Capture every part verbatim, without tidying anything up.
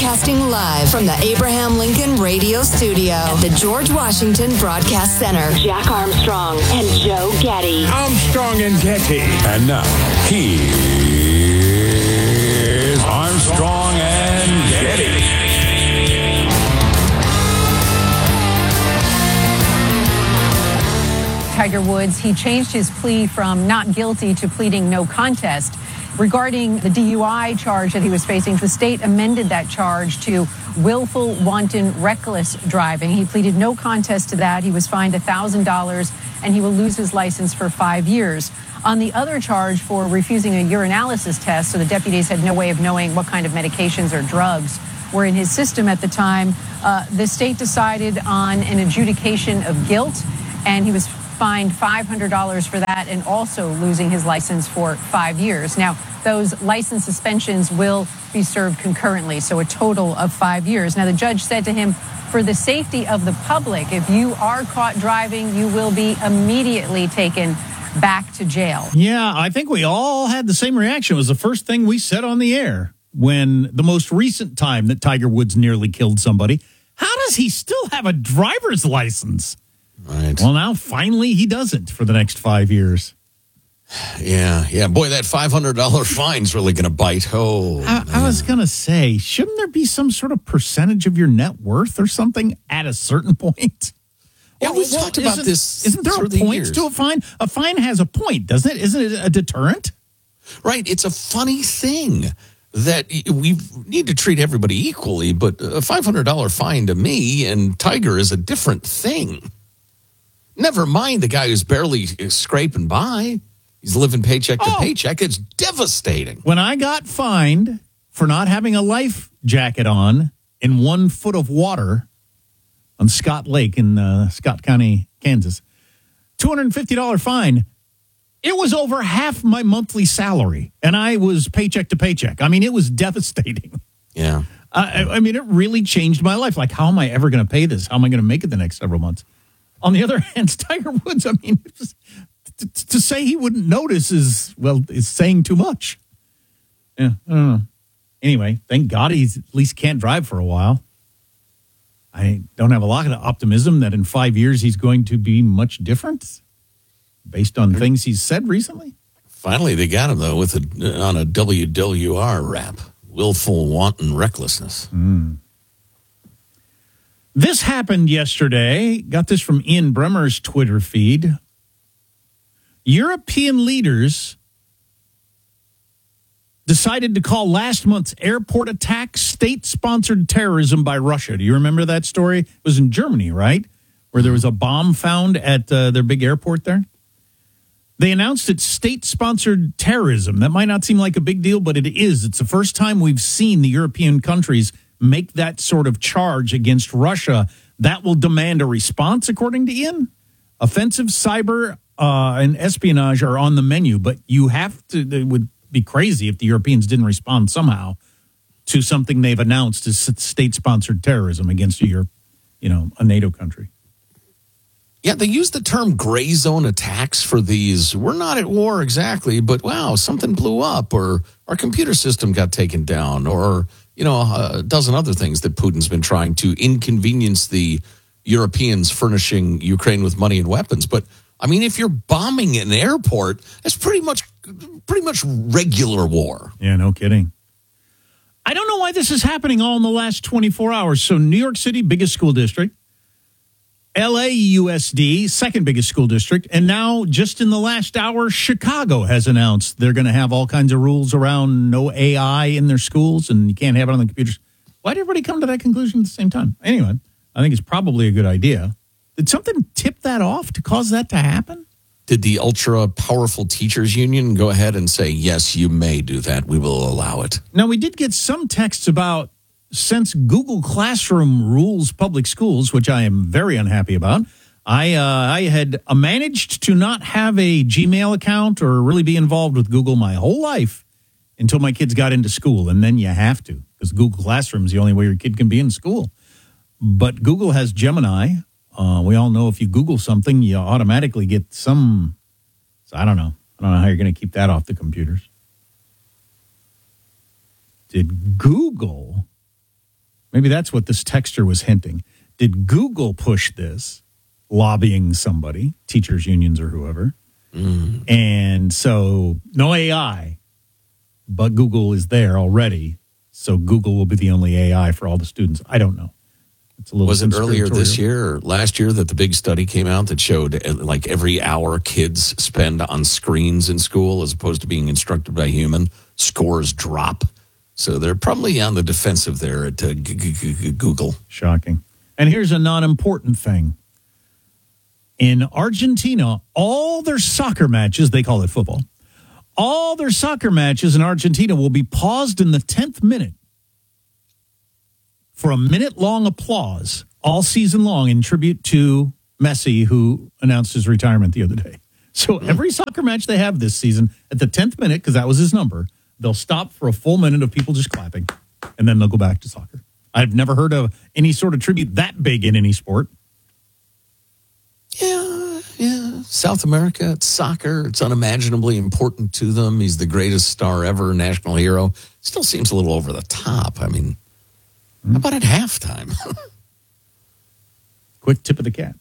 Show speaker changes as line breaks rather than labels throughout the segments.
Broadcasting live from the Abraham Lincoln Radio Studio at the George Washington Broadcast Center. Jack Armstrong and Joe Getty.
Armstrong and Getty. And now, here's Armstrong and Getty.
Tiger Woods, he changed his plea from not guilty to pleading no contest. Regarding the D U I charge that he was facing, the state amended that charge to willful, wanton, reckless driving. He pleaded no contest to that. He was fined one thousand dollars, and he will lose his license for five years. On the other charge for refusing a urinalysis test, so the deputies had no way of knowing what kind of medications or drugs were in his system at the time, uh, the state decided on an adjudication of guilt, and he was fined five hundred dollars for that and also losing his license for five years. Now, those license suspensions will be served concurrently, so a total of five years. Now, the judge said to him, for the safety of the public, if you are caught driving, you will be immediately taken back to jail.
Yeah, I think we all had the same reaction. It was the first thing we said on the air when the most recent time that Tiger Woods nearly killed somebody. How does he still have a driver's license?
Right.
Well, now finally he doesn't for the next five years.
Yeah, yeah. Boy, that five hundred dollars fine's really going to bite. Oh,
I, I was going to say, shouldn't there be some sort of percentage of your net worth or something at a certain point?
Yeah,
Well,
we've
well,
talked about
isn't-
this
Isn't there
through
a
the
point
years.
to a fine? A fine has a point, doesn't it? Isn't it a deterrent?
Right. It's a funny thing that we need to treat everybody equally, but a five hundred dollars fine to me and Tiger is a different thing. Never mind the guy who's barely scraping by. He's living paycheck to
Oh.
paycheck. It's devastating.
When I got fined for not having a life jacket on in one foot of water on Scott Lake in uh, Scott County, Kansas, two hundred fifty dollars fine, it was over half my monthly salary, and I was paycheck to paycheck. I mean, it was devastating.
Yeah.
I, I mean, it really changed my life. Like, how am I ever going to pay this? How am I going to make it the next several months? On the other hand, Tiger Woods, I mean, just, to, to say he wouldn't notice is, well, is saying too much. Yeah, I don't know. Anyway, thank God he at least can't drive for a while. I don't have a lot of optimism that in five years he's going to be much different based on things he's said recently.
Finally, they got him, though, with a, on a W W R rap. Willful, wanton recklessness.
Mm. This happened yesterday. Got this from Ian Bremmer's Twitter feed. European leaders decided to call last month's airport attack state-sponsored terrorism by Russia. Do you remember that story? It was in Germany, right? Where there was a bomb found at uh, their big airport there. They announced it's state-sponsored terrorism. That might not seem like a big deal, but it is. It's the first time we've seen the European countries make that sort of charge against Russia. That will demand a response, according to Ian. Offensive cyber uh, and espionage are on the menu, but you have to, it would be crazy if the Europeans didn't respond somehow to something they've announced as state-sponsored terrorism against a Europe, you know, a NATO country.
Yeah, they use the term gray zone attacks for these. We're not at war exactly, but wow, something blew up, or our computer system got taken down, or, you know, a dozen other things that Putin's been trying to inconvenience the Europeans furnishing Ukraine with money and weapons. But I mean, if you're bombing an airport, that's pretty much pretty much regular war.
Yeah, no kidding. I don't know why this is happening all in the last twenty-four hours. So New York City, biggest school district. L A U S D, second biggest school district. And now, just in the last hour, Chicago has announced they're going to have all kinds of rules around no A I in their schools, and you can't have it on the computers. Why did everybody come to that conclusion at the same time? Anyway, I think it's probably a good idea. Did something tip that off to cause that to happen?
Did the ultra-powerful teachers union go ahead and say, yes, you may do that, we will allow it?
Now, we did get some texts about, since Google Classroom rules public schools, which I am very unhappy about, I uh, I had managed to not have a Gmail account or really be involved with Google my whole life until my kids got into school, and then you have to, because Google Classroom is the only way your kid can be in school. But Google has Gemini. Uh, we all know if you Google something, you automatically get some, so I don't know. I don't know how you're going to keep that off the computers. Did Google Maybe that's what this texter was hinting. Did Google push this, lobbying somebody, teachers' unions or whoever? Mm. And so no A I, but Google is there already. So Google will be the only A I for all the students. I don't know. It's a little
Was it earlier this year or last year that the big study came out that showed like every hour kids spend on screens in school as opposed to being instructed by human, scores drop? So they're probably on the defensive there at uh, g- g- g- Google.
Shocking. And here's a non-important thing. In Argentina, all their soccer matches, they call it football, all their soccer matches in Argentina will be paused in the tenth minute for a minute-long applause all season long in tribute to Messi, who announced his retirement the other day. So every soccer match they have this season, at the tenth minute, because that was his number, they'll stop for a full minute of people just clapping, and then they'll go back to soccer. I've never heard of any sort of tribute that big in any sport.
Yeah, yeah. South America, it's soccer. It's unimaginably important to them. He's the greatest star ever, national hero. Still seems a little over the top. I mean, mm-hmm. How about at halftime?
Quick tip of the cap.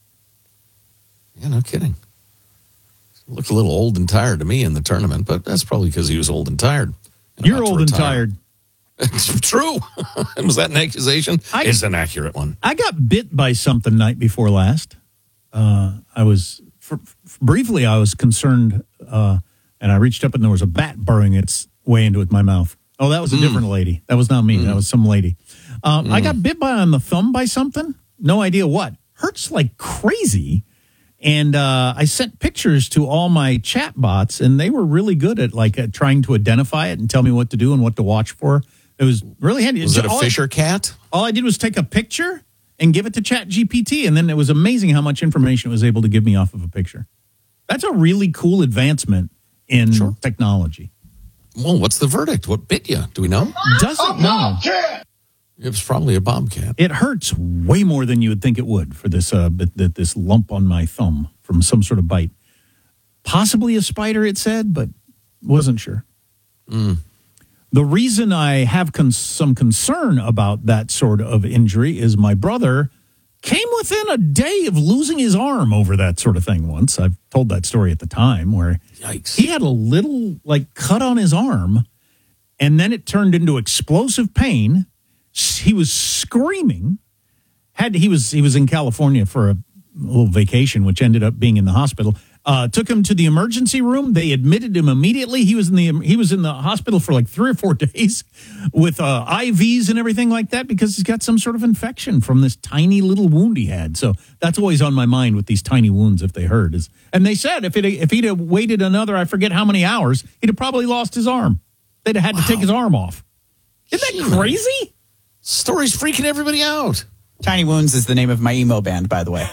Yeah, no kidding. Looked a little old and tired to me in the tournament, but that's probably because he was old and tired. And
You're old and tired.
It's true. Was that an accusation?
I,
it's an accurate one.
I got bit by something night before last. Uh, I was, for, for briefly, I was concerned, uh, and I reached up and there was a bat burrowing its way into my mouth. Oh, that was a mm. different lady. That was not me. Mm. That was some lady. Um, mm. I got bit by on the thumb by something. No idea what. Hurts like crazy. And uh, I sent pictures to all my chat bots, and they were really good at like uh, trying to identify it and tell me what to do and what to watch for. It was really handy.
Was it a
all
Fisher
I,
cat?
All I did was take a picture and give it to Chat G P T, and then it was amazing how much information it was able to give me off of a picture. That's a really cool advancement in sure. technology.
Well, what's the verdict? What bit you? Do we know?
Doesn't know.
It was probably a bobcat.
It hurts way more than you would think it would for this uh, this lump on my thumb from some sort of bite. Possibly a spider, it said, but wasn't sure.
Mm.
The reason I have con- some concern about that sort of injury is my brother came within a day of losing his arm over that sort of thing once. I've told that story at the time where
Yikes.
He had a little like cut on his arm, and then it turned into explosive pain. He was screaming. Had he was he was in California for a little vacation, which ended up being in the hospital. Uh, took him to the emergency room. They admitted him immediately. He was in the he was in the hospital for like three or four days with uh, I Vs and everything like that because he's got some sort of infection from this tiny little wound he had. So that's always on my mind with these tiny wounds if they hurt. Is and they said if it if he'd have waited another I forget how many hours, he'd have probably lost his arm. They'd have had wow. to take his arm off. Isn't that crazy?
Story's freaking everybody out.
Tiny Wounds is the name of my emo band, by the way.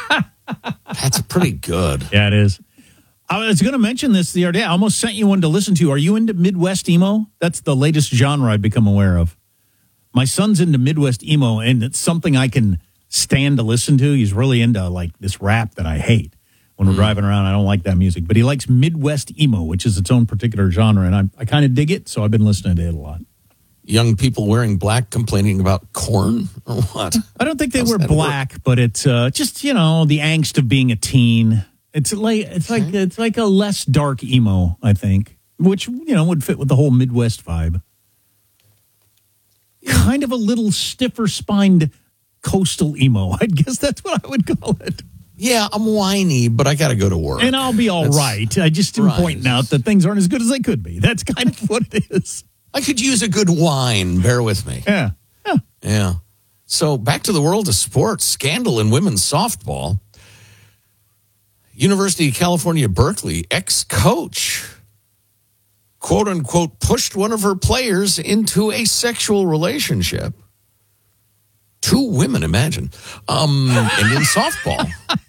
That's pretty good.
Yeah, it is. I was going to mention this the other day. I almost sent you one to listen to. Are you into Midwest emo? That's the latest genre I've become aware of. My son's into Midwest emo, and it's something I can stand to listen to. He's really into like this rap that I hate. When we're mm. driving around, I don't like that music. But he likes Midwest emo, which is its own particular genre, and I, I kind of dig it, so I've been listening to it a lot.
Young people wearing black complaining about corn or what?
I don't think they
How's
wear black, work? But it's uh, just, you know, the angst of being a teen. It's like it's like it's like a less dark emo, I think, which, you know, would fit with the whole Midwest vibe. Kind of a little stiffer spined coastal emo. I guess that's what I would call it.
Yeah, I'm whiny, but I got to go to work.
And I'll be all that's right. I just am right. pointing out that things aren't as good as they could be. That's kind of what it is.
I could use a good wine. Bear with me.
Yeah. Yeah.
Yeah. So back to the world of sports. Scandal in women's softball. University of California, Berkeley, ex-coach, quote unquote, pushed one of her players into a sexual relationship. Two women, imagine. Um, and in softball.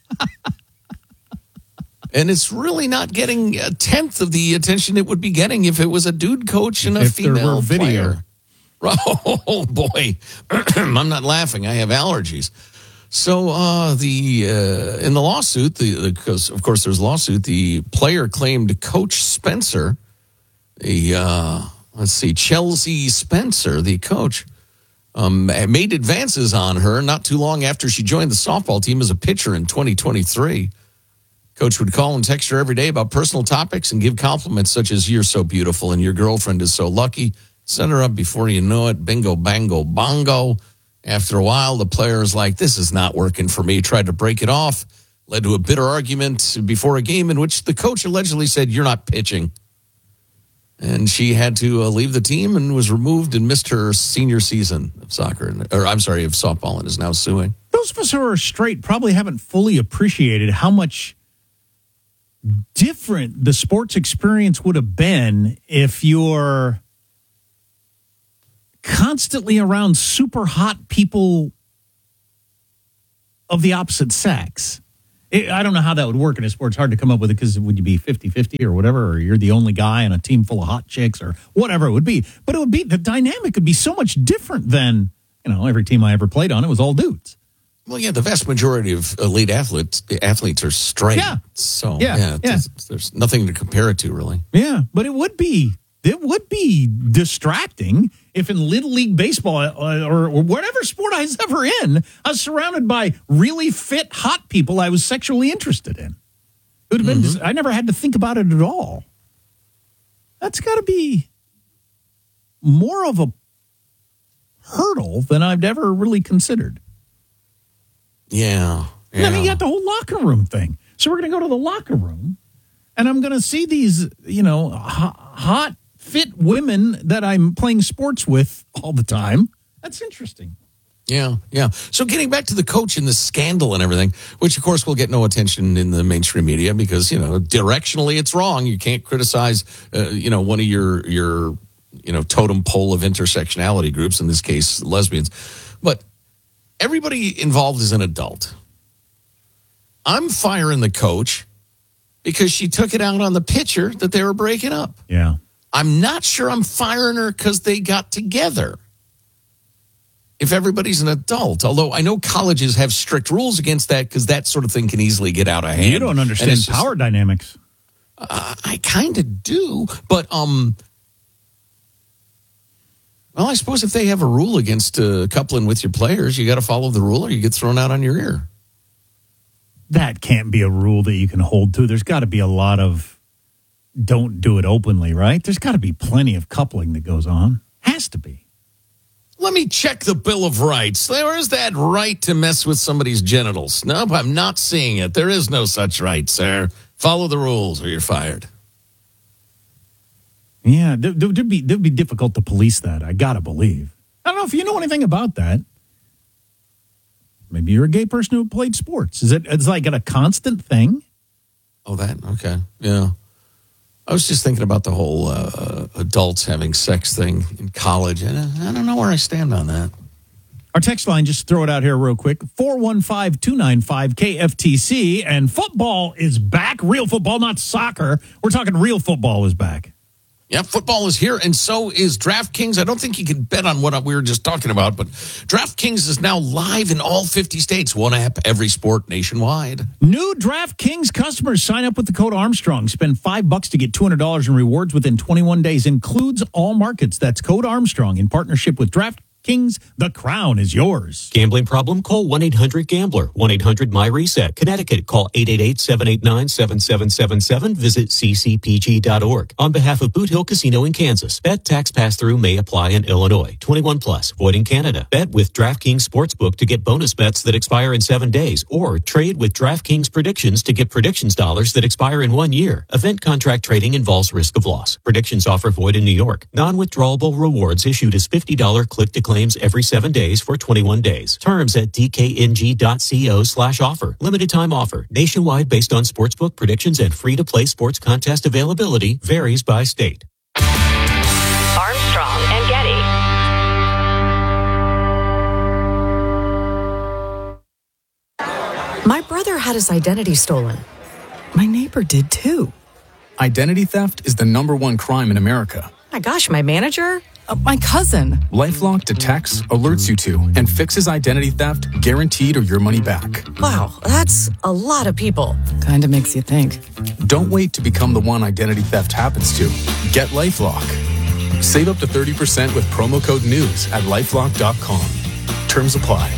And it's really not getting a tenth of the attention it would be getting if it was a dude coach and a
if
female
there were video.
player. Oh, boy. I'm not laughing. I have allergies. So uh, the uh, in the lawsuit, the because, of course, there's a lawsuit, the player claimed Coach Spencer, the, uh, let's see, Chelsea Spencer, the coach, um, made advances on her not too long after she joined the softball team as a pitcher in twenty twenty-three. Coach would call and text her every day about personal topics and give compliments such as, "You're so beautiful," and "Your girlfriend is so lucky." Set her up before you know it. Bingo, bango, bongo. After a while, the player is like, "This is not working for me." Tried to break it off. Led to a bitter argument before a game in which the coach allegedly said, "You're not pitching." And she had to uh, leave the team and was removed and missed her senior season of soccer. Or I'm sorry, of softball, and is now suing.
Those of us who are straight probably haven't fully appreciated how much different the sports experience would have been if you're constantly around super hot people of the opposite sex. It, I don't know how that would work in a sport. It's hard to come up with it because would you be fifty-fifty or whatever, or you're the only guy on a team full of hot chicks or whatever it would be. But it would be, the dynamic would be so much different than, you know, every team I ever played on, it was all dudes.
Well, yeah, the vast majority of elite athletes athletes are straight.
Yeah.
So,
Yeah,
yeah,
yeah.
there's, there's nothing to compare it to, really.
Yeah, but it would be it would be distracting if in Little League Baseball uh, or, or whatever sport I was ever in, I was surrounded by really fit, hot people I was sexually interested in. It would have been.
Mm-hmm.
Dis- I never had to think about it at all. That's got to be more of a hurdle than I've ever really considered.
Yeah. yeah.
And then you got the whole locker room thing. So we're going to go to the locker room, and I'm going to see these, you know, hot, hot, fit women that I'm playing sports with all the time. That's interesting.
Yeah, yeah. So getting back to the coach and the scandal and everything, which of course will get no attention in the mainstream media because, you know, directionally it's wrong. You can't criticize, uh, you know, one of your, your, you know, totem pole of intersectionality groups, in this case, lesbians. But everybody involved is an adult. I'm firing the coach because she took it out on the pitcher that they were breaking up.
Yeah.
I'm not sure I'm firing her because they got together. If everybody's an adult, although I know colleges have strict rules against that because that sort of thing can easily get out of hand.
You don't understand
just,
power dynamics.
Uh, I kind of do, but um, well, I suppose if they have a rule against uh, coupling with your players, you got to follow the rule or you get thrown out on your ear.
That can't be a rule that you can hold to. There's got to be a lot of don't do it openly, right? There's got to be plenty of coupling that goes on. Has to be.
Let me check the Bill of Rights. There is that right to mess with somebody's genitals. Nope, I'm not seeing it. There is no such right, sir. Follow the rules or you're fired.
Yeah, it would be, it'd be difficult to police that, I got to believe. I don't know if you know anything about that. Maybe you're a gay person who played sports. Is it it's like a constant thing?
Oh, that? Okay. Yeah. I was just thinking about the whole uh, adults having sex thing in college, and I don't know where I stand on that.
Our text line, just throw it out here real quick, four one five, two nine five, K F T C, and football is back. Real football, not soccer. We're talking real football is back.
Yeah, football is here, and so is DraftKings. I don't think you can bet on what we were just talking about, but DraftKings is now live in all fifty states. One app, every sport nationwide.
New DraftKings customers sign up with the code Armstrong. Spend five bucks to get two hundred dollars in rewards within twenty-one days. Includes all markets. That's code Armstrong in partnership with DraftKings. The crown is yours.
Gambling problem? Call one eight hundred gambler. one eight hundred my reset. Connecticut. Call eight eight eight, seven eight nine, seven seven seven seven. Visit c c p g dot org. On behalf of Boot Hill Casino in Kansas, bet tax pass-through may apply in Illinois. twenty-one plus. Void in Canada. Bet with DraftKings Sportsbook to get bonus bets that expire in seven days. Or trade with DraftKings Predictions to get predictions dollars that expire in one year. Event contract trading involves risk of loss. Predictions offer void in New York. Non-withdrawable rewards issued as fifty dollars click-to claims every seven days for twenty-one days. Terms at d k n g dot co slash offer. Limited time offer. Nationwide based on sportsbook predictions and free-to-play sports contest availability. Varies by state.
Armstrong and Getty.
My brother had his identity stolen. My neighbor did too.
Identity theft is the number one crime in America.
My gosh, my manager?
Uh, my cousin. LifeLock detects, alerts you to, and fixes identity theft guaranteed or your money back.
Wow, that's a lot of people.
Kind of makes you think.
Don't wait to become the one identity theft happens to. Get LifeLock. Save up to thirty percent with promo code NEWS at lifelock dot com. Terms apply.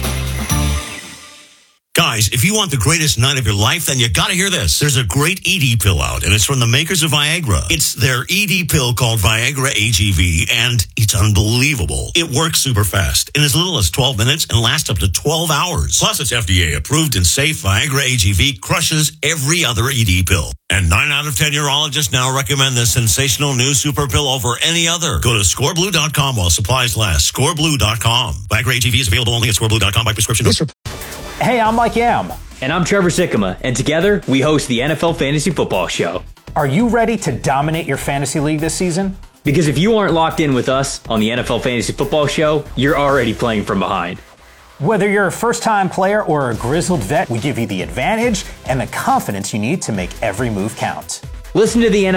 Guys, if you want the greatest night of your life, then you gotta hear this. There's a great E D pill out, and it's from the makers of Viagra. It's their E D pill called Viagra A G V, and it's unbelievable. It works super fast, in as little as twelve minutes, and lasts up to twelve hours. Plus, it's F D A approved and safe. Viagra A G V crushes every other E D pill. And nine out of ten urologists now recommend this sensational new super pill over any other. Go to score blue dot com while supplies last. score blue dot com. Viagra A G V is available only at score blue dot com by prescription.
Hey, I'm Mike Yam. And I'm Trevor Sikkema. And together, we host the N F L Fantasy Football Show. Are you ready to dominate your fantasy league this season? Because if you aren't locked in with us on the N F L Fantasy Football Show, you're already playing from behind. Whether you're a first-time player or a grizzled vet, we give you the advantage and the confidence you need to make every move count. Listen to the N F L